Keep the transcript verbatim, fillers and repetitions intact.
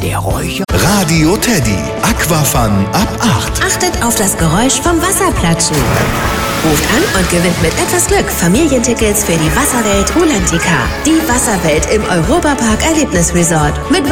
der Räucher. Radio Teddy. Aquafun ab acht. Achtet auf das Geräusch vom Wasserplatschen. Ruft an und gewinnt mit etwas Glück Familientickets für die Wasserwelt Rulantica. Die Wasserwelt im Europapark Erlebnisresort. Mit